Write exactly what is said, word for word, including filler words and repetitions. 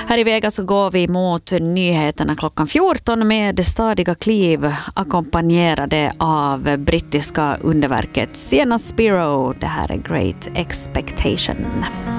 Här i Vega så går vi mot nyheterna klockan fjorton med stadiga kliv ackompanjerade av brittiska underverket Sienna Spiro. Det här är Great Expectation.